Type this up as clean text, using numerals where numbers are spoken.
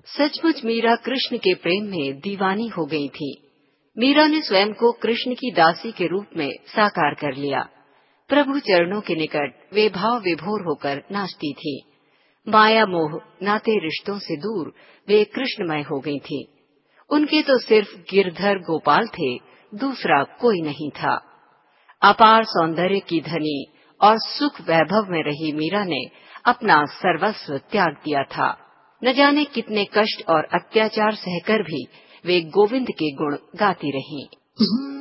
सचमुच मीरा कृष्ण के प्रेम में दीवानी हो गई थी। मीरा ने स्वयं को कृष्ण की दासी के रूप में साकार कर लिया। प्रभु चरणों के निकट वे भाव विभोर होकर नाचती थी। माया मोह नाते रिश्तों से दूर वे कृष्णमय हो गई थी। उनके तो सिर्फ गिरधर गोपाल थे, दूसरा कोई नहीं था। अपार सौंदर्य की धनी और सुख वैभव में रही मीरा ने अपना सर्वस्व त्याग दिया था। न जाने कितने कष्ट और अत्याचार सहकर भी वे गोविंद के गुण गाती रहीं।